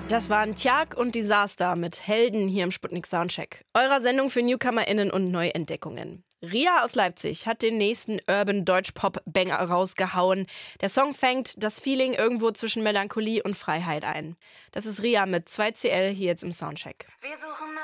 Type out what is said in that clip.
Das waren Tjag und Disaster mit Helden hier im Sputnik Soundcheck. Eurer Sendung für NewcomerInnen und Neuentdeckungen. Ria aus Leipzig hat den nächsten Urban-Deutsch-Pop-Banger rausgehauen. Der Song fängt das Feeling irgendwo zwischen Melancholie und Freiheit ein. Das ist Ria mit 2CL hier jetzt im Soundcheck. Wir suchen